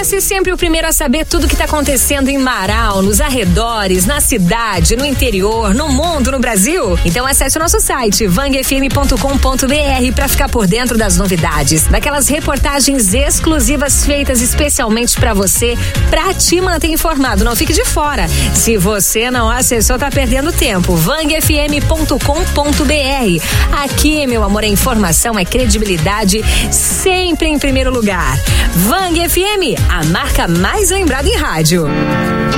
quer ser sempre o primeiro a saber tudo que está acontecendo em Marau, nos arredores, na cidade, no interior, no mundo, no Brasil? Então acesse o nosso site vangfm.com.br para ficar por dentro das novidades, daquelas reportagens exclusivas feitas especialmente para você, para te manter informado. Não fique de fora. Se você não acessou, tá perdendo tempo. vangfm.com.br. Aqui, meu amor, a informação é credibilidade sempre em primeiro lugar. Vang FM, a marca mais lembrada em rádio.